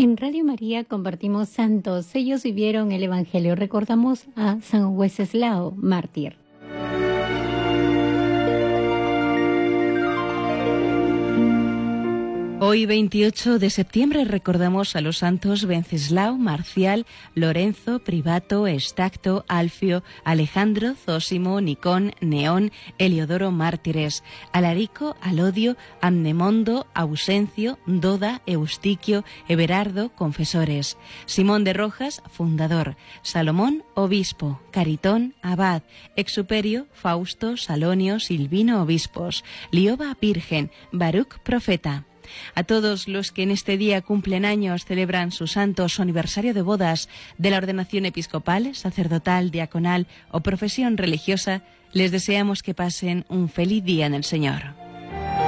En Radio María compartimos santos. Ellos vivieron el Evangelio. Recordamos a San Wenceslao, mártir. Hoy, 28 de septiembre, recordamos a los santos Wenceslao, Marcial, Lorenzo, Privato, Estacto, Alfio, Alejandro, Zósimo, Nicón, Neón, Heliodoro, mártires, Alarico, Alodio, Amnemondo, Ausencio, Doda, Eustiquio, Everardo, confesores, Simón de Rojas, fundador, Salomón, obispo, Caritón, abad, Exuperio, Fausto, Salonio, Silvino, obispos, Lioba, virgen, Baruch, profeta. A todos los que en este día cumplen años, celebran su santo, su aniversario de bodas, de la ordenación episcopal, sacerdotal, diaconal o profesión religiosa, les deseamos que pasen un feliz día en el Señor.